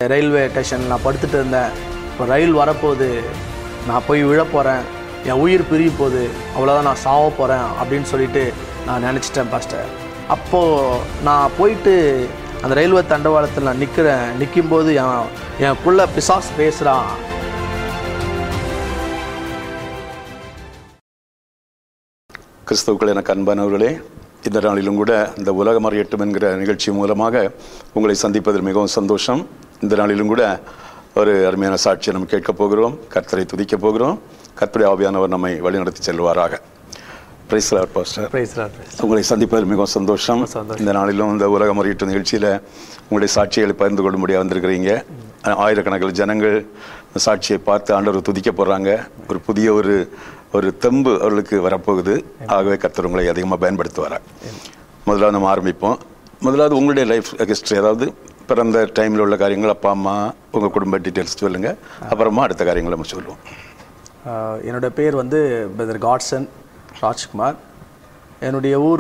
Railway ஸ்டேஷனில் நான் படுத்துட்டு இருந்தேன். இப்போ ரயில் வரப்போகுது, நான் போய் விழப்போகிறேன், என் உயிர் பிரிய போகுது, அவ்வளோதான், நான் சாவ போகிறேன் அப்படின்னு சொல்லிட்டு நான் நினச்சிட்டேன் பாஸ்டர். அப்போது நான் போயிட்டு அந்த ரயில்வே தண்டவாளத்தில் நான் நிற்கும்போது எனக்குள்ள பிசாசு பேசுகிறான். கிறிஸ்துவுக்குள் எனக்கு அன்பானவர்களே, இந்த நாளிலும் கூட இந்த உலகம் அறியட்டும் என்கிற நிகழ்ச்சி மூலமாக உங்களை சந்திப்பதில் மிகவும் சந்தோஷம். இந்த நாளிலும் கூட ஒரு அருமையான சாட்சியை நம்ம கேட்கப் போகிறோம், கர்த்தரை துதிக்கப் போகிறோம். கர்த்தருடைய ஆவியானவர் நம்மை வழிநடத்தி செல்வாராக. Praise the Lord pastor. உங்களை சந்திப்பதில் மிகவும் சந்தோஷம். இந்த நாளிலும் இந்த உலகம் அறியட்டும் நிகழ்ச்சியில் உங்களுடைய சாட்சிகளை பகிர்ந்து கொள்ள முடியாது வந்திருக்கிறீங்க. ஆயிரக்கணக்கில் ஜனங்கள் இந்த சாட்சியை பார்த்து ஆண்டவர் துதிக்க போகிறாங்க. ஒரு புதிய ஒரு தெம்பு அவர்களுக்கு வரப்போகுது. ஆகவே கர்த்தர் உங்களை அதிகமாக பயன்படுத்துவார். முதலாவது நம்ம ஆரம்பிப்போம். முதலாவது உங்களுடைய லைஃப் ஹிஸ்ட்ரி, அதாவது பிறந்த டைமில் உள்ள காரியங்கள், அப்பா அம்மா, உங்கள் குடும்ப டீட்டெயில்ஸ் சொல்லுங்கள். அப்புறமா அடுத்த காரியங்களை நம்ம சொல்லுவோம். என்னோட பேர் பிரதர் காட்சன் ராஜ்குமார். என்னுடைய ஊர்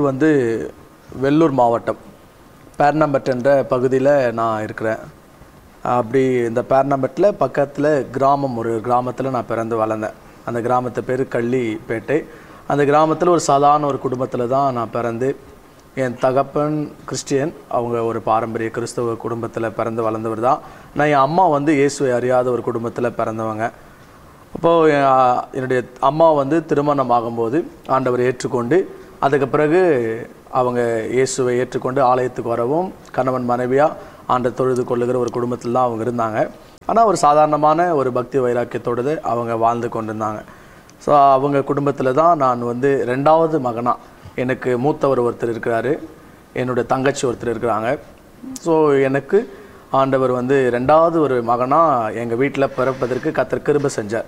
வெள்ளூர் மாவட்டம் பேர்னம்பட் என்ற பகுதியில் நான் இருக்கிறேன். அப்படி இந்த பேர்னம்பட்டில் பக்கத்தில் ஒரு கிராமத்தில் நான் பிறந்து வளர்ந்தேன். அந்த கிராமத்து பேர் கள்ளிப்பேட்டை. அந்த கிராமத்தில் ஒரு சாதாரண ஒரு குடும்பத்தில் தான் நான் பிறந்து, என் தகப்பன் கிறிஸ்டியன், அவங்க ஒரு பாரம்பரிய கிறிஸ்தவ குடும்பத்தில் பிறந்து வளர்ந்தவர் தான். நான் என் அம்மா இயேசுவை அறியாத ஒரு குடும்பத்தில் பிறந்தவங்க. அப்போது என்னுடைய அம்மா திருமணம் ஆகும்போது ஆண்டவர் ஏற்றுக்கொண்டு, அதுக்கு பிறகு அவங்க இயேசுவை ஏற்றுக்கொண்டு ஆலயத்துக்கு வரவும் கணவன் மனைவியாக ஆண்டவர் தொழுது கொள்ளுகிற ஒரு குடும்பத்தில் தான் அவங்க இருந்தாங்க. ஆனால் ஒரு சாதாரணமான ஒரு பக்தி வைராக்கியத்தோடு அவங்க வாழ்ந்து கொண்டிருந்தாங்க. ஸோ அவங்க குடும்பத்தில் தான் நான் ரெண்டாவது மகனாக, எனக்கு மூத்தவர் ஒருத்தர் இருக்கிறாரு, என்னுடைய தங்கச்சி ஒருத்தர் இருக்கிறாங்க. ஸோ எனக்கு ஆண்டவர் ரெண்டாவது ஒரு மகனாக எங்கள் வீட்டில் பிறப்பதற்கு கர்த்தர் கிருபை செஞ்சார்.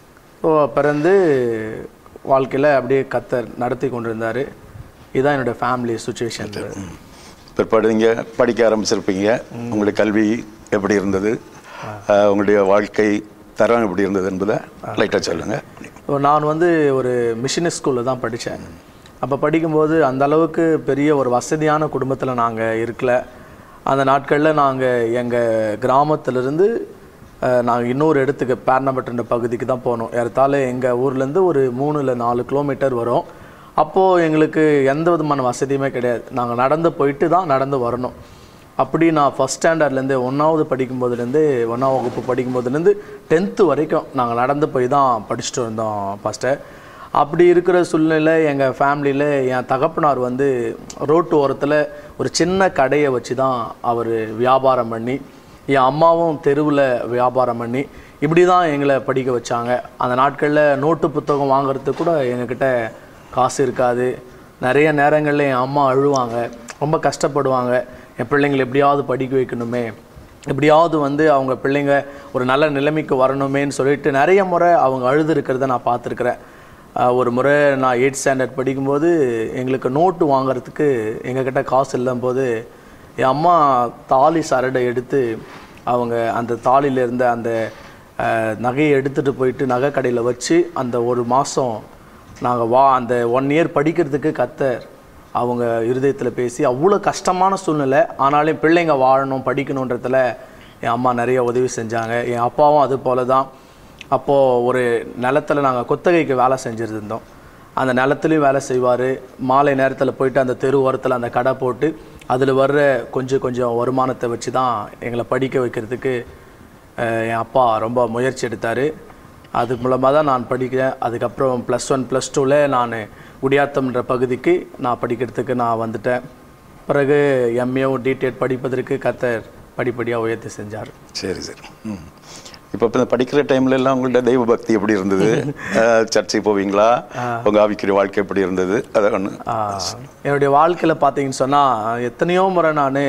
ஸோ பிறந்து வாழ்க்கையில் அப்படியே கர்த்தர் நடத்தி கொண்டிருந்தார். இதுதான் என்னோடய ஃபேமிலி சுச்சுவேஷன். பிற்பாடு நீங்கள் படிக்க ஆரம்பிச்சிருப்பீங்க. உங்களுடைய கல்வி எப்படி இருந்தது, உங்களுடைய வாழ்க்கை தரம் எப்படி இருந்தது என்பதை லைட்டாக சொல்லுங்கள். நான் ஒரு மிஷினரி ஸ்கூலில் தான் படித்தேன். அப்போ படிக்கும்போது அந்த அளவுக்கு பெரிய ஒரு வசதியான குடும்பத்தில் நாங்கள் இருக்கல. அந்த நாட்களில் நாங்கள் எங்கள் கிராமத்திலிருந்து நாங்கள் இன்னொரு இடத்துக்கு பேர்னம்பட் பகுதிக்கு தான் போனோம். ஏறத்தாழ எங்கள் ஊர்லேருந்து ஒரு 3 இல்லை 4 கிலோமீட்டர் வரும். அப்போது எங்களுக்கு எந்த விதமான வசதியுமே கிடையாது. நாங்கள் நடந்து போயிட்டு தான் நடந்து வரணும். அப்படி நான் ஃபஸ்ட் ஸ்டாண்டர்ட்லேருந்து 1வது படிக்கும்போதுலேருந்து 1ஆம் வகுப்பு படிக்கும்போதுலேருந்து 10th வரைக்கும் நாங்கள் நடந்து போய் தான் படிச்சுட்டு வந்தோம் ஃபஸ்ட்டு. அப்படி இருக்கிற சூழ்நிலை எங்கள் ஃபேமிலியில் என் தகப்பனார் ரோட்டு ஓரத்தில் ஒரு சின்ன கடையை வச்சு தான் அவர் வியாபாரம் பண்ணி, என் அம்மாவும் தெருவில் வியாபாரம் பண்ணி, இப்படி தான் எங்களை படிக்க வச்சாங்க. அந்த நாட்களில் நோட்டு புத்தகம் வாங்குறதுக்கு கூட எங்ககிட்ட காசு இருக்காது. நிறைய நேரங்களில் என் அம்மா அழுவாங்க, ரொம்ப கஷ்டப்படுவாங்க. என் பிள்ளைங்களை எப்படியாவது படிக்க வைக்கணுமே, எப்படியாவது அவங்க பிள்ளைங்க ஒரு நல்ல நிலைமைக்கு வரணுமேன்னு சொல்லிட்டு நிறைய முறை அவங்க அழுது இருக்கிறத நான் பார்த்துருக்குறேன். ஒரு முறை நான் 8th ஸ்டாண்டர்ட் படிக்கும்போது எங்களுக்கு நோட்டு வாங்கிறதுக்கு எங்ககிட்ட காசு இல்லம்போது என் அம்மா தாலி சரடை எடுத்து அவங்க அந்த தாலியில் இருந்த அந்த நகையை எடுத்துகிட்டு போயிட்டு நகை கடையில் வச்சு அந்த ஒரு மாதம் நாங்கள் அந்த 1 year படிக்கிறதுக்கு கர்த்தர் அவங்க இருதயத்தில் பேசி, அவ்வளோ கஷ்டமான சூழ்நிலை ஆனாலும் பிள்ளைங்க வாழணும் படிக்கணுன்றதில் என் அம்மா நிறைய உதவி செஞ்சாங்க. என் அப்பாவும் அது போல தான். அப்போது ஒரு நிலத்தில் நாங்கள் குத்தகைக்கு வேலை செஞ்சுருந்தோம். அந்த நிலத்துலையும் வேலை செய்வார். மாலை நேரத்தில் போயிட்டு அந்த தெரு ஓரத்தில் அந்த கடை போட்டு அதில் வர்ற கொஞ்சம் வருமானத்தை வச்சு தான் எங்களை படிக்க வைக்கிறதுக்கு என் அப்பா ரொம்ப முயற்சி எடுத்தார். அது மூலமாக தான் நான் படிக்கிறேன். அதுக்கப்புறம் +1 +2ல் நான் குடியாத்தம்ன்ற பகுதிக்கு நான் படிக்கிறதுக்கு நான் வந்துட்டேன். பிறகு எம்ஏவும் டிடெட் படிப்பதற்கு கர்த்தர் படிப்படியாக உயர்த்தி செஞ்சார். சரி. இப்போ படிக்கிற டைம்ல எல்லாம் உங்கள்ட்ட தெய்வ பக்தி எப்படி இருந்தது? சர்ச்சைக்கு போவீங்களா? உங்கள் ஆவிக்குரிய வாழ்க்கை எப்படி இருந்தது? அதை ஒன்று. என்னுடைய வாழ்க்கையில் பார்த்தீங்கன்னு சொன்னால் எத்தனையோ முறை நான்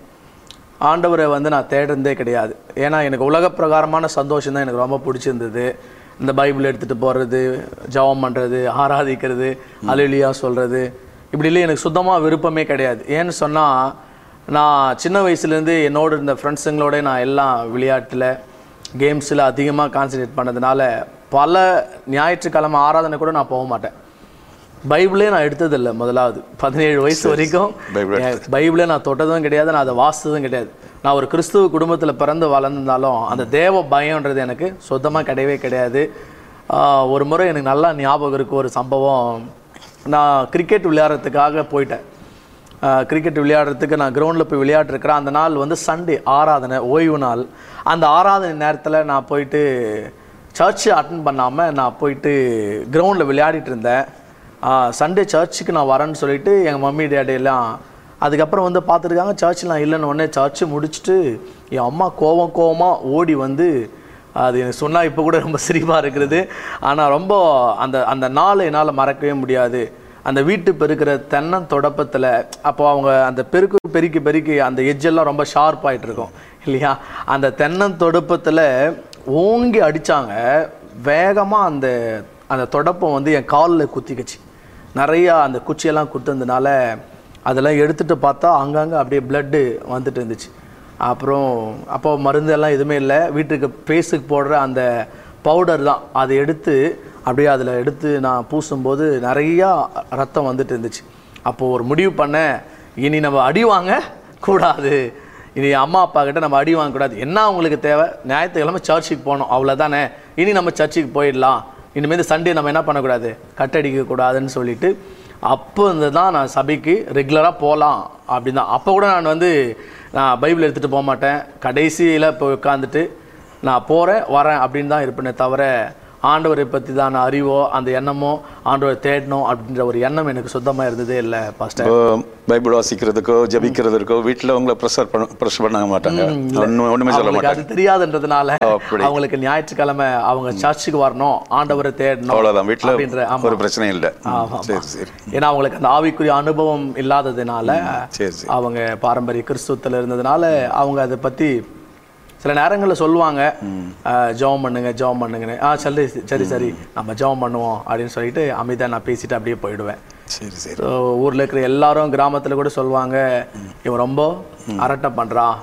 ஆண்டவரை நான் தேடுறதே கிடையாது. ஏன்னா எனக்கு உலக பிரகாரமான சந்தோஷம் தான் எனக்கு ரொம்ப பிடிச்சிருந்தது. இந்த பைபிள் எடுத்துகிட்டு போகிறது, ஜெபம் பண்ணுறது, ஆராதிக்கிறது, அல்லேலூயா சொல்கிறது, இப்படிலாம் எனக்கு சுத்தமாக விருப்பமே கிடையாது. ஏன்னு சொன்னால் நான் சின்ன வயசுலேருந்து என்னோடு இருந்த ஃப்ரெண்ட்ஸுங்களோட நான் எல்லாம் விளையாட்டில் கேம்ஸில் அதிகமாக கான்சன்ட்ரேட் பண்ணதுனால பல ஞாயிற்றுக்கிழமை ஆராதனை கூட நான் போக மாட்டேன். பைபிளே நான் எடுத்ததில்லை. முதலாவது 17 வயசு வரைக்கும் பைபிளே நான் தொட்டதும் கிடையாது, நான் அதை வாசித்ததும் கிடையாது. நான் ஒரு கிறிஸ்துவ குடும்பத்தில் பிறந்து வளர்ந்தாலும் அந்த தேவ பயம்ன்றது எனக்கு சுத்தமாக கிடையவே கிடையாது. ஒரு முறை எனக்கு நல்லா ஞாபகம் இருக்குது ஒரு சம்பவம். நான் கிரிக்கெட் விளையாடுறதுக்காக போயிட்டேன். கிரிக்கெட் விளையாடுறதுக்கு நான் கிரவுண்டில் போய் விளையாடுறேன். அந்த நாள் வந்து சண்டே, ஆராதனை, ஓய்வு நாள். அந்த ஆராதனை நேரத்தில் நான் போயிட்டு சர்ச்சு அட்டன் பண்ணாமல் நான் போயிட்டு கிரவுண்டில் விளையாடிட்டு இருந்தேன். சண்டே சர்ச்சுக்கு நான் வரேன்னு சொல்லிட்டு எங்கள் மம்மி டேடியெல்லாம் அதுக்கப்புறம் வந்து பார்த்துருக்காங்க. சர்ச்செலாம் இல்லைன்னு உடனே சர்ச்சு முடிச்சுட்டு என் அம்மா கோவமாக ஓடி வந்து, அது எனக்கு சொன்னால் இப்போ கூட ரொம்ப சிரிப்பாக இருக்கிறது, ஆனால் ரொம்ப அந்த நாளை என்னால் மறக்கவே முடியாது. அந்த வீட்டு பெருக்கிற தென்னந்தொடப்பத்தில் அப்போ அவங்க அந்த பெருக்கி அந்த எஜ்ஜெல்லாம் ரொம்ப ஷார்ப் ஆகிட்டு இருக்கும் இல்லையா, அந்த தென்னந்தொடப்பத்தில் ஓங்கி அடித்தாங்க. வேகமாக அந்த தொடப்பம் வந்து என் காலில் குத்திக்கிச்சு. நிறையா அந்த குச்சியெல்லாம் குத்துனதுனால அதெல்லாம் எடுத்துகிட்டு பார்த்தா அங்கங்கே அப்படியே பிளட்டு வந்துட்டு இருந்துச்சு. அப்புறம் அப்போ மருந்தெல்லாம் எதுவுமே இல்லை, வீட்டுக்கு ஃபேஸுக்கு போடுற அந்த பவுடர் தான், அதை எடுத்து அப்படியே அதில் எடுத்து நான் பூசும்போது நிறையா ரத்தம் வந்துட்டு இருந்துச்சு. அப்போது ஒரு முடிவு பண்ணேன், இனி நம்ம அடி வாங்க கூடாது, இனி அம்மா அப்பா கிட்ட நம்ம அடி வாங்கக்கூடாது. என்ன அவங்களுக்கு தேவை, ஞாயிற்றுக்கிழமை சர்ச்சுக்கு போகணும், அவ்வளோதானே, இனி நம்ம சர்ச்சுக்கு போயிடலாம், இனிமேல் சண்டே நம்ம என்ன பண்ணக்கூடாது, கட்டடிக்கக்கூடாதுன்னு சொல்லிட்டு அப்போ இருந்து தான் நான் சபைக்கு ரெகுலராக போகலாம் அப்படின்னு தான். அப்போ கூட நான் நான் பைபிள் எடுத்துகிட்டு போக மாட்டேன், கடைசியில் போய் உட்காந்துட்டு நான் வரேன் அப்படின்னு தான் இருப்பேனே தவிர ஆண்டவரை பற்றி தான் அறிவோ அந்த எண்ணமோ ஆண்டவரை தேடணும் அப்படின்ற ஒரு எண்ணம் எனக்கு சுத்தமாக இருந்ததே இல்லை. பாஸ்டர், பைபிள் வாசிக்கிறதுக்கோ ஜபிக்கிறதுக்கோ வீட்டில் அவங்கள ப்ரெஷர் பண்ண மாட்டாங்க, ஒன்றுமே சொல்ல மாட்டாங்க. அது தெரியாதுன்றதுனால அவங்களுக்கு ஞாயிற்றுக்கிழமை அவங்க சர்ச்சுக்கு வரணும், ஆண்டவரை தேடணும், அவ்வளோதான், வீட்டில் ஒரு பிரச்சனை இல்லை. ஏன்னா அவங்களுக்கு அந்த ஆவிக்குரிய அனுபவம் இல்லாததுனால, அவங்க பாரம்பரிய கிறிஸ்துவத்தில் இருந்ததுனால அவங்க அதை பற்றி சில நேரங்களில் சொல்லுவாங்க, ஜெபம் பண்ணுங்கன்னு. சரி நம்ம ஜெபம் பண்ணுவோம் அப்படின்னு சொல்லிட்டு அமைதியாக நான் பேசிட்டு அப்படியே போயிடுவேன். ஸோ ஊரில் இருக்கிற எல்லாரும் கிராமத்தில் கூட சொல்லுவாங்க, இவன் ரொம்ப அரட்டை பண்ணுறான்.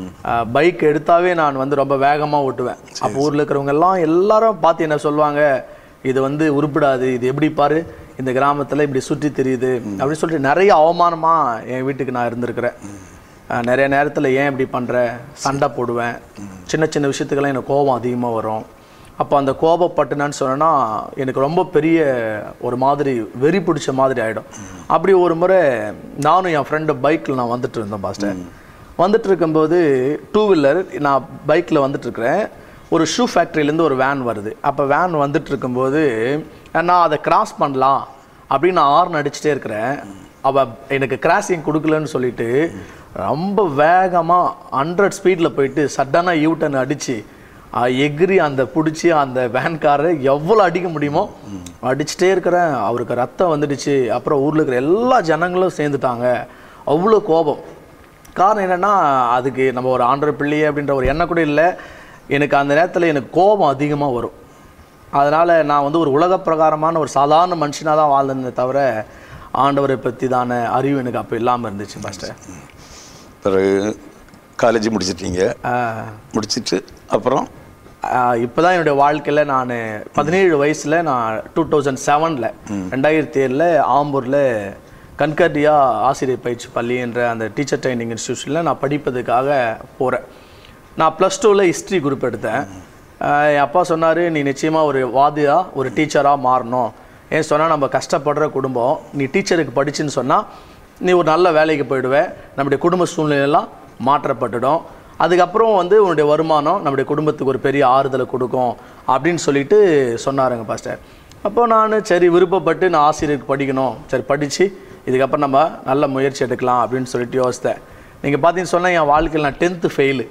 பைக் எடுத்தாவே நான் ரொம்ப வேகமாக ஓட்டுவேன். அப்போ ஊரில் இருக்கிறவங்க எல்லாரும் பார்த்து என்ன சொல்லுவாங்க, இது உருப்பிடாது, இது எப்படி பாரு இந்த கிராமத்தில் இப்படி சுற்றி தெரியுது அப்படின்னு சொல்லிட்டு நிறைய அவமானமாக என் வீட்டுக்கு நான் இருந்திருக்கிறேன். நிறைய நேரத்தில் ஏன் இப்படி பண்ணுற, சண்டை போடுவேன், சின்ன விஷயத்துக்கெல்லாம் எனக்கு கோபம் அதிகமாக வரும். அப்போ அந்த கோபப்பட்டுனான்னு சொன்னேன்னா எனக்கு ரொம்ப பெரிய ஒரு மாதிரி வெறி பிடிச்ச மாதிரி ஆகிடும். அப்படி ஒரு முறை நானும் என் ஃப்ரெண்டு பைக்கில் நான் வந்துட்டு இருந்தேன். பாஸ்டர், வந்துட்டு இருக்கும்போது டூ வீலர் நான் பைக்கில் வந்துட்டுருக்கிறேன். ஒரு ஷூ ஃபேக்ட்ரியிலேருந்து ஒரு வேன் வருது. அப்போ வேன் வந்துட்டு இருக்கும்போது நான் அதை கிராஸ் பண்ணலாம் அப்படின்னு நான் ஹார்ன் அடிச்சுட்டே இருக்கிறேன். அவள் எனக்கு கிராசிங் கொடுக்கலன்னு சொல்லிட்டு ரொம்ப வேகமாக 100 ஸ்பீடில் போயிட்டு சடனாக யூட்டன் அடித்து எகிரி அந்த பிடிச்சி அந்த வேன்காரரை எவ்வளோ அடிக்க முடியுமோ அடிச்சுட்டே இருக்கிறேன். அவருக்கு ரத்தம் வந்துடுச்சு. அப்புறம் ஊரில் இருக்கிற எல்லா ஜனங்களும் சேர்ந்துட்டாங்க. அவ்வளோ கோபம். காரணம் என்னென்னா, அதுக்கு நம்ம ஒரு ஆண்டவர் பிள்ளையே அப்படின்ற ஒரு எண்ணம் கூட இல்லை. எனக்கு அந்த நேரத்தில் எனக்கு கோபம் அதிகமாக வரும். அதனால் நான் ஒரு உலக பிரகாரமான ஒரு சாதாரண மனுஷனாக தான் வாழ்ந்தேனே தவிர ஆண்டவரை பற்றி தானே அறிவு எனக்கு அப்போ இல்லாமல் இருந்துச்சு. பாஸ்டர், பிறகு காலேஜ் முடிச்சிட்டீங்க, முடிச்சிட்டு அப்புறம் இப்போ தான் என்னுடைய வாழ்க்கையில் நான் 17 வயசில் நான் 2007 2007 ஆம்பூரில் கன்கர்டியா ஆசிரியர் பயிற்சி பள்ளி என்ற அந்த டீச்சர் ட்ரைனிங் இன்ஸ்டியூஷனில் நான் படிப்பதுக்காக போகிறேன். நான் +2 ஹிஸ்ட்ரி குரூப் எடுத்தேன். என் அப்பா சொன்னார், நீ நிச்சயமாக ஒரு வாதியாக ஒரு டீச்சராக மாறணும். ஏன் சொன்னால், நம்ம கஷ்டப்படுற குடும்பம், நீ டீச்சருக்கு படிச்சுன்னு சொன்னால் நீ ஒரு நல்ல வேலைக்கு போயிடுவேன், நம்முடைய குடும்ப சூழ்நிலையெல்லாம் மாற்றப்பட்டுடும், அதுக்கப்புறம் உன்னுடைய வருமானம் நம்முடைய குடும்பத்துக்கு ஒரு பெரிய ஆறுதலை கொடுக்கும் அப்படின்னு சொல்லிட்டு சொன்னாருங்க பாஸ்டர். அப்போ நான் சரி விருப்பப்பட்டு நான் ஆசிரியருக்கு படிக்கணும், சரி படித்து இதுக்கப்புறம் நம்ம நல்ல முயற்சி எடுக்கலாம் அப்படின்னு சொல்லிட்டு யோசித்தேன். நீங்கள் பார்த்தீங்கன்னு சொன்னால் என் வாழ்க்கையில் நான் 10th ஃபெயிலு,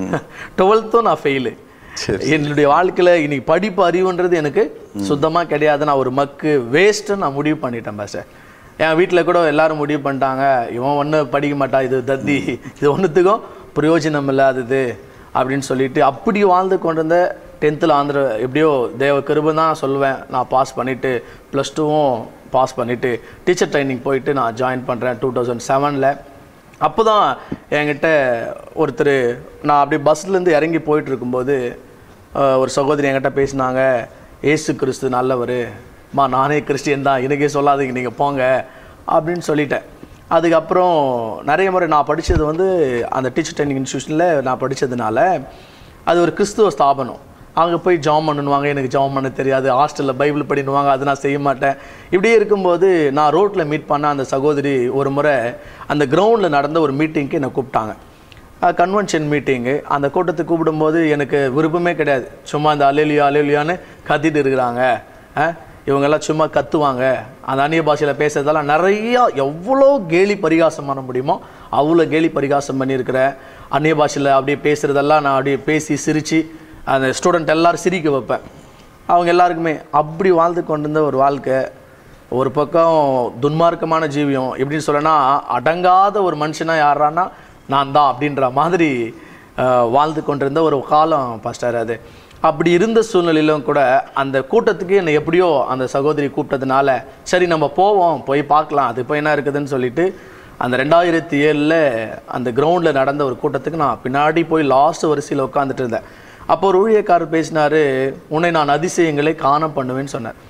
12th நான் ஃபெயிலு. என்னுடைய வாழ்க்கையில் இன்னைக்கு படிப்பு அறிவுன்றது எனக்கு சுத்தமாக கிடையாது. நான் ஒரு வேஸ்ட்டுன்னு நான் முடிவு பண்ணிட்டேன் பாஸ்டர். என் வீட்டில் கூட எல்லாரும் முடிவு பண்ணிட்டாங்க, இவன் ஒன்றும் படிக்க மாட்டான், இது தத்தி, இது ஒன்றுத்துக்கும் பிரயோஜனம் இல்லாதது அப்படின்னு சொல்லிட்டு அப்படி வாழ்ந்து கொண்டு இருந்த 10th எப்படியோ தேவ கிருபைன்னு தான் சொல்லுவேன். நான் பாஸ் பண்ணிவிட்டு +2வும் பாஸ் பண்ணிவிட்டு டீச்சர் ட்ரைனிங் போயிட்டு நான் ஜாயின் பண்ணுறேன் 2007. அப்போ தான் என்கிட்ட ஒருத்தர், நான் அப்படியே பஸ்லேருந்து இறங்கி போயிட்டு இருக்கும்போது ஒரு சகோதரி என்கிட்ட பேசினாங்க, ஏசு கிறிஸ்து நல்லவர், நானே கிறிஸ்டியன் தான், எனக்கே சொல்லாதீங்க, நீங்கள் போங்க அப்படின்னு சொல்லிட்டேன். அதுக்கப்புறம் நிறைய முறை நான் படித்தது வந்து அந்த டீச்சர் ட்ரைனிங் இன்ஸ்டியூஷனில் நான் படித்ததுனால அது ஒரு கிறிஸ்துவ ஸ்தாபனம். அங்கே போய் ஜாம் பண்ணுவாங்க, எனக்கு ஜாம் பண்ண தெரியாது. ஹாஸ்டலில் பைபிள் படினுவாங்க, அது நான் செய்ய மாட்டேன். இப்படியே இருக்கும்போது நான் ரோட்டில் மீட் பண்ண அந்த சகோதரி ஒரு முறை அந்த கிரவுண்டில் நடந்த ஒரு மீட்டிங்க்கு என்னை கூப்பிட்டாங்க. கன்வென்ஷன் மீட்டிங்கு. அந்த கூட்டத்துக்கு கூப்பிடும்போது எனக்கு விருப்பமே கிடையாது. சும்மா இந்த அலேலியா அலேலியான்னு கத்திட்டு இருக்கிறாங்க, இவங்கெல்லாம் சும்மா கத்துவாங்க, அந்த அந்நிய பாஷையில் பேசுறதெல்லாம் நிறையா எவ்வளோ கேலி பரிகாசம் பண்ண முடியுமோ அவ்வளோ கேலி பரிகாசம் பண்ணியிருக்கிறேன். அந்நிய பாஷையில் அப்படியே பேசுகிறதெல்லாம் நான் அப்படியே பேசி சிரித்து அந்த ஸ்டூடெண்ட் எல்லோரும் சிரிக்க வைப்பேன். அவங்க எல்லாருக்குமே அப்படி வாழ்ந்து கொண்டிருந்த ஒரு வாழ்க்கை. ஒரு பக்கம் துன்மார்க்கமான ஜீவியம், எப்படின்னு சொல்லனா அடங்காத ஒரு மனுஷனாக யாரானா நான் தான் அப்படின்ற மாதிரி வாழ்ந்து கொண்டிருந்த ஒரு காலம் பாஸ்டர் அது. அப்படி இருந்த சூழ்நிலையிலும் கூட அந்த கூட்டத்துக்கு என்னை எப்படியோ அந்த சகோதரி கூப்பிட்டதுனால சரி நம்ம போவோம், போய் பார்க்கலாம், அது இப்போ என்ன இருக்குதுன்னு சொல்லிட்டு அந்த 2007 அந்த கிரவுண்டில் நடந்த ஒரு கூட்டத்துக்கு நான் பின்னாடி போய் லாஸ்ட் வரிசையில் உட்காந்துட்டு இருந்தேன். அப்போ ஒரு ஊழியக்காரர் பேசினார், உன்னை நான் அதிசயங்களை காண பண்ணுவேன்னு சொன்னார்.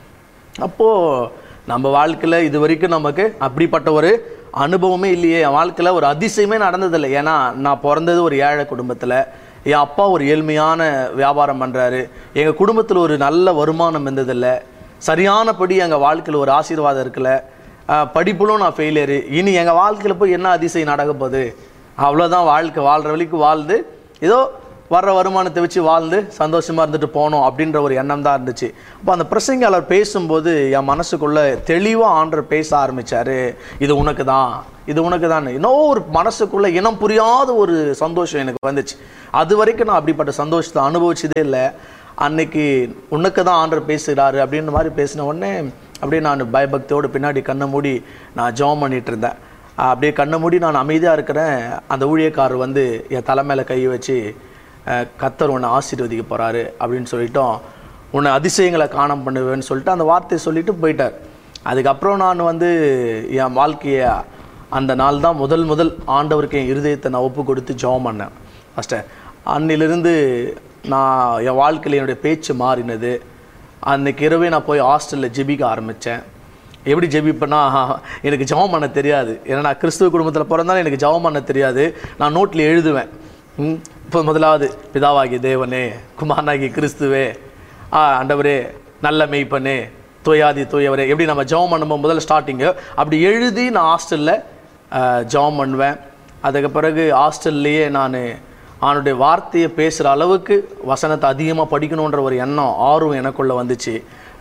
அப்போது நம்ம வாழ்க்கையில் இது வரைக்கும் நமக்கு அப்படிப்பட்ட ஒரு அனுபவமே இல்லையே. என் வாழ்க்கையில் ஒரு அதிசயமே நடந்ததில்லை. ஏன்னா நான் பிறந்தது ஒரு ஏழை குடும்பத்தில், என் அப்பா ஒரு ஏழ்மையான வியாபாரம் பண்ணுறாரு, எங்கள் குடும்பத்தில் ஒரு நல்ல வருமானம் இருந்ததில்லை, சரியானபடி எங்கள் வாழ்க்கையில் ஒரு ஆசீர்வாதம் இருக்குல்ல, படிப்புலும் நான் ஃபெயிலியரு. இனி எங்கள் வாழ்க்கையில் போய் என்ன அதிசயம் நடக்க போகுது, அவ்வளோதான் வாழ்க்கை, வாழ்கிற வழிக்கு வாழ்ந்து ஏதோ வர்ற வருமானத்தை வச்சு வாழ்ந்து சந்தோஷமாக இருந்துட்டு போனோம் அப்படின்ற ஒரு எண்ணம் தான் இருந்துச்சு. அப்போ அந்த பிரசங்கியாளர் பேசும்போது என் மனசுக்குள்ளே தெளிவாக ஆண்டவர் பேச ஆரம்பித்தார், இது உனக்கு தான், இது உனக்கு தான். இன்னும் ஒரு மனசுக்குள்ளே இனம் புரியாத ஒரு சந்தோஷம் எனக்கு வந்துச்சு. அது வரைக்கும் நான் அப்படிப்பட்ட சந்தோஷத்தை அனுபவிச்சதே இல்லை. அன்னைக்கு உனக்கு தான் ஆண்டவர் பேசுகிறாரு அப்படின்ற மாதிரி பேசின உடனே அப்படியே நான் பயபக்தியோடு பின்னாடி கண்ணை மூடி நான் ஜெபம் பண்ணிகிட்டு இருந்தேன். அப்படியே கண்ணை மூடி நான் அமைதியாக இருக்கிறேன். அந்த ஊழியக்காரர் வந்து என் தலை மேலே கை வச்சு, கர்த்தர் உன்னை ஆசீர்வதிக்க போகிறாரு அப்படின்னு சொல்லிட்டோம், உன்னை அதிசயங்களை காண பண்ணுவேன்னு சொல்லிட்டு அந்த வார்த்தையை சொல்லிட்டு போயிட்டார். அதுக்கப்புறம் நான் வந்து என் வாழ்க்கையை அந்த நாள் தான் முதல் ஆண்டவருக்கு என் இருதயத்தை நான் ஒப்பு கொடுத்து ஜெபம் பண்ணேன். ஃபஸ்ட்டு அன்னிலிருந்து நான் என் வாழ்க்கையில் என்னுடைய பேச்சு மாறினது. அன்றைக்கு இரவே நான் போய் ஹாஸ்டலில் ஜெபிக்க ஆரம்பித்தேன். எப்படி ஜெபிப்பேன்னா, எனக்கு ஜெபம் பண்ண தெரியாது. ஏன்னா நான் கிறிஸ்துவ குடும்பத்தில் பிறந்தாலும் எனக்கு ஜெபம் பண்ண தெரியாது. நான் நோட்டில் எழுதுவேன், இப்போ முதலாவது பிதாவாகிய தேவனே, குமாரனாகிய கிறிஸ்துவே, ஆண்டவரே, நல்ல மெய்ப்பனே, தூயாதி தூயவரே, எப்படி நம்ம ஜெபம் பண்ணும்போது முதல்ல ஸ்டார்டிங்கு அப்படி எழுதி நான் ஹாஸ்டலில் ஜெபம் பண்ணுவேன். அதுக்கு பிறகு ஹாஸ்டல்லையே நான் அவனுடைய வார்த்தையை பேசுகிற அளவுக்கு வசனத்தை அதிகமாக படிக்கணுன்ற ஒரு எண்ணம் ஆர்வம் எனக்குள்ளே வந்துச்சு.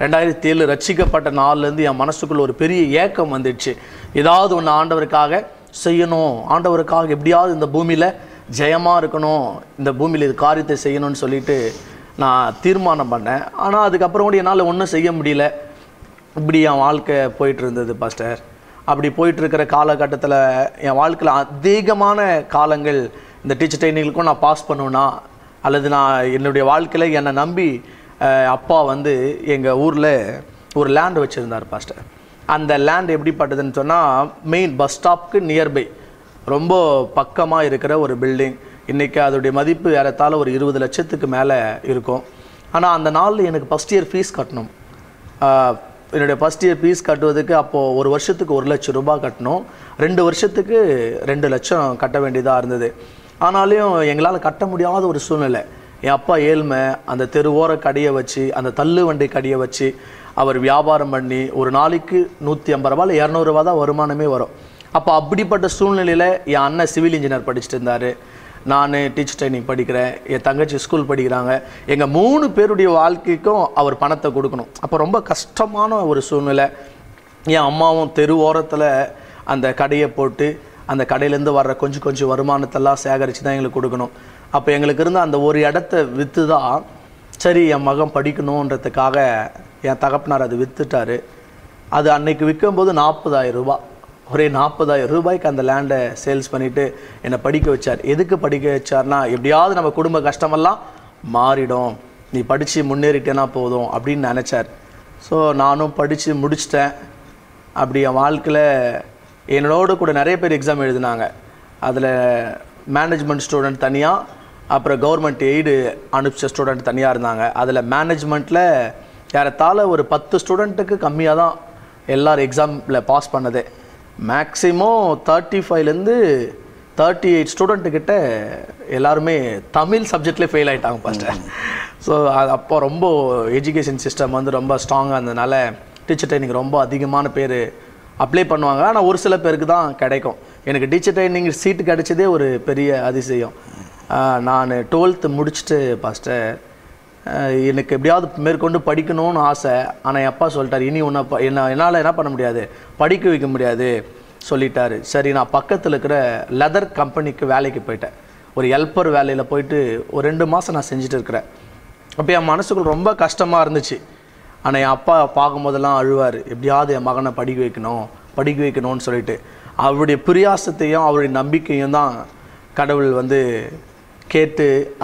2007 ரட்சிக்கப்பட்ட நாள்லேருந்து என் மனசுக்குள்ளே ஒரு பெரிய ஏக்கம் வந்துடுச்சு. ஏதாவது ஒன்று ஆண்டவருக்காக செய்யணும், ஆண்டவருக்காக எப்படியாவது இந்த பூமியில் ஜெயமாக இருக்கணும், இந்த பூமியில் இது காரியத்தை செய்யணும்னு சொல்லிட்டு நான் தீர்மானம் பண்ணேன். ஆனால் அதுக்கப்புறம் கூட என்னால் ஒன்றும் செய்ய முடியல. இப்படி என் வாழ்க்கை போயிட்டு இருந்தது பாஸ்டர். அப்படி போயிட்டுருக்கிற காலகட்டத்தில் என் வாழ்க்கையில் அதிகமான காலங்கள் இந்த டீச்சர் ட்ரைனிங்களுக்கும் நான் பாஸ் பண்ணுவேன்னா, அல்லது நான் என்னுடைய வாழ்க்கையில் என்னை நம்பி அப்பா வந்து எங்கள் ஊரில் ஒரு லேண்ட் வச்சுருந்தார் பாஸ்டர். அந்த லேண்ட் எப்படிப்பட்டதுன்னு சொன்னால், மெயின் பஸ் ஸ்டாப்க்கு நியர்பை ரொம்ப பக்கமாக இருக்கிற ஒரு பில்டிங். இன்றைக்கி அதோடைய மதிப்பு ஏறத்தாழ ஒரு 20 லட்சத்துக்கு மேலே இருக்கும். ஆனால் அந்த நாளில் எனக்கு ஃபஸ்ட் இயர் ஃபீஸ் கட்டணும். என்னுடைய ஃபஸ்ட் இயர் ஃபீஸ் கட்டுவதுக்கு அப்போது ஒரு வருஷத்துக்கு 1 லட்சம் ரூபாய் கட்டணும், 2 வருஷத்துக்கு 2 லட்சம் கட்ட வேண்டியதாக இருந்தது. ஆனாலும் எங்களால் கட்ட முடியாத ஒரு சூழ்நிலை. என் அப்பா ஏழ்மை, அந்த தெருவோர கடையை வச்சு, அந்த தள்ளு வண்டி கடையை வச்சு அவர் வியாபாரம் பண்ணி ஒரு நாளைக்கு 150 ரூபா 200 ரூபா தான் வருமானமே வரும். அப்போ அப்படிப்பட்ட சூழ்நிலையில் என் அண்ணன் சிவில் இன்ஜினியர் படிச்சுட்டு இருந்தார், நான் டீச்சர் ட்ரைனிங் படிக்கிறேன், என் தங்கச்சி ஸ்கூல் படிக்கிறாங்க. எங்கள் 3 பேருடைய வாழ்க்கைக்கும் அவர் பணத்தை கொடுக்கணும். அப்போ ரொம்ப கஷ்டமான ஒரு சூழ்நிலை. என் அம்மாவும் தெரு ஓரத்தில் அந்த கடையை போட்டு அந்த கடையிலேருந்து வர்ற கொஞ்சம் வருமானத்தெல்லாம் சேகரித்து தான் எங்களுக்கு கொடுக்கணும். அப்போ எங்களுக்கு இருந்த அந்த ஒரு இடத்த விற்று தான் சரி என் மகன் படிக்கணுன்றதுக்காக என் தகப்பனார் அது விற்றுட்டார். அது அன்னைக்கு விற்கும்போது 40,000 ரூபா, ஒரே 40,000 ரூபாய்க்கு அந்த லேண்டை சேல்ஸ் பண்ணிவிட்டு என்னை படிக்க வச்சார். எதுக்கு படிக்க வச்சார்னா, எப்படியாவது நம்ம குடும்ப கஷ்டமெல்லாம் மாறிடும், நீ படித்து முன்னேறிட்டேன்னா போதும் அப்படின்னு நினச்சார். ஸோ நானும் படித்து முடிச்சிட்டேன். அப்படி என் வாழ்க்கையில் என்னோட கூட நிறைய பேர் எக்ஸாம் எழுதினாங்க. அதில் மேனேஜ்மெண்ட் ஸ்டூடெண்ட் தனியாக, அப்புறம் கவர்மெண்ட் எய்டு அனுப்பிச்ச ஸ்டூடெண்ட் தனியாக இருந்தாங்க. அதில் மேனேஜ்மெண்ட்டில் ஏறத்தாழ ஒரு 10 ஸ்டூடெண்ட்டுக்கு கம்மியாக தான் எல்லோரும் எக்ஸாமில் பாஸ் பண்ணதே. மேக்ஸிமம் 35லேருந்து 38 ஸ்டூடெண்ட்டுக்கிட்ட எல்லாருமே தமிழ் சப்ஜெக்ட்லேயே ஃபெயில் ஆகிட்டாங்க பாஸ்டர். ஸோ அது அப்போ ரொம்ப எஜுகேஷன் சிஸ்டம் வந்து ரொம்ப ஸ்ட்ராங்காக இருந்ததுனால டீச்சர் ட்ரைனிங் ரொம்ப அதிகமான பேர் அப்ளை பண்ணுவாங்க. ஆனால் ஒரு சில பேருக்கு தான் கிடைக்கும். எனக்கு டீச்சர் ட்ரைனிங் சீட்டு கிடைச்சதே ஒரு பெரிய அதிசயம். நான் 12th முடிச்சுட்டு பாஸ்டர் எனக்கு எப்படியாவது மேற்கொண்டு படிக்கணும்னு ஆசை. ஆனால் என் அப்பா சொல்லிட்டார், இனி என்னால் என்ன பண்ண முடியாது, படிக்க வைக்க முடியாது சொல்லிட்டார். சரி, நான் பக்கத்தில் இருக்கிற லெதர் கம்பெனிக்கு வேலைக்கு போயிட்டேன். ஒரு ஹெல்ப்பர் வேலையில் போயிட்டு ஒரு 2 மாதம் நான் செஞ்சுட்டு இருக்கிறேன். அப்போ என் மனசுக்குள்ள ரொம்ப கஷ்டமாக இருந்துச்சு. ஆனால் என் அப்பா பார்க்கும்போதெல்லாம் அழுவார், எப்படியாவது என் மகனை படிக்க வைக்கணும்னு சொல்லிட்டு. அவருடைய பிரியாசத்தையும் அவருடைய நம்பிக்கையும் தான் கடவுள் வந்து கேட்டு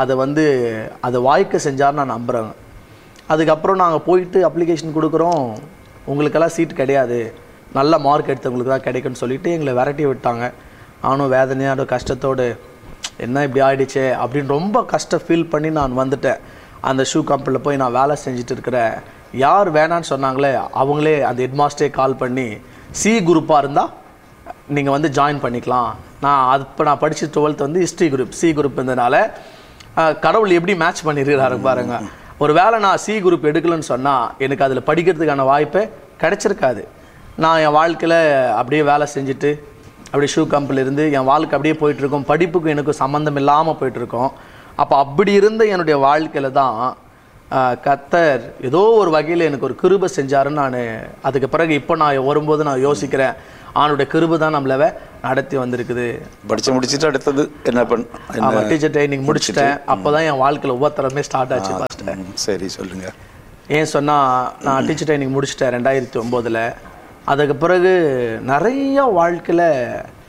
அதை வாய்க்க செஞ்சார் நான் நம்புகிறேன். அதுக்கப்புறம் நாங்கள் போயிட்டு அப்ளிகேஷன் கொடுக்குறோம், உங்களுக்கெல்லாம் சீட் கிடையாது, நல்ல மார்க் எடுத்தவங்களுக்கு தான் கிடைக்குன்னு சொல்லிட்டு எங்களை விரட்டி விட்டாங்க. நானும் வேதனையோட கஷ்டத்தோடு என்ன இப்படி ஆகிடுச்சே அப்படின்னு ரொம்ப கஷ்டம் ஃபீல் பண்ணி நான் வந்துட்டேன். அந்த ஷூ கம்பெனியில் போய் நான் வேலை செஞ்சுட்டு இருக்கிறேன். யார் வேணான்னு சொன்னாங்களே அவங்களே அந்த ஹெட்மாஸ்டரே கால் பண்ணி, சி குரூப்பாக இருந்தால் நீங்கள் வந்து ஜாயின் பண்ணிக்கலாம். நான் படித்த 12th வந்து ஹிஸ்ட்ரி குரூப், சி குரூப் இருந்ததுனால கடவுள் எப்படி மேட்ச் பண்ணியிருக்கிறாரு பாருங்க. ஒரு வேளை நான் சி குரூப் எடுக்கலன்னு சொன்னால் எனக்கு அதில் படிக்கிறதுக்கான வாய்ப்பே கிடைச்சிருக்காது. நான் என் வாழ்க்கையில் அப்படியே வேலை செஞ்சுட்டு அப்படியே ஷூ கம்பெனியில் இருந்து என் வாழ்க்கை அப்படியே போயிட்டுருக்கோம். படிப்புக்கு எனக்கு சம்மந்தம் இல்லாமல் போயிட்டுருக்கோம். அப்போ அப்படி இருந்த என்னுடைய வாழ்க்கையில் தான் கர்த்தர் ஏதோ ஒரு வகையில் எனக்கு ஒரு கிருபை செஞ்சாருன்னு நான் அதுக்கு பிறகு இப்போ நான் வரும்போது நான் யோசிக்கிறேன், அவனுடைய கிருபை தான் நம்மள நடத்தி வந்திருக்குது. படித்து முடிச்சுட்டு அடுத்தது என்ன டீச்சர் ட்ரைனிங் முடிச்சுட்டேன். அப்போ தான் என் வாழ்க்கையில் ஒவ்வொருத்தரமே ஸ்டார்ட் ஆச்சு ஃபஸ்ட்டு. சரி, சொல்லுங்கள். ஏன் சொன்னால் நான் டீச்சர் ட்ரைனிங் முடிச்சிட்டேன் 2009. அதுக்கு பிறகு நிறைய வாழ்க்கையில்